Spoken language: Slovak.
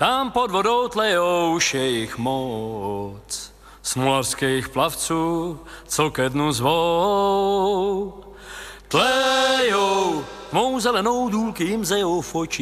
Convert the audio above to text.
Tam pod vodou tlejou jejich moc. Smolarských plavců, co ke dnu zvou. Tlejou, mou zelenou důlky jim zejou v očích.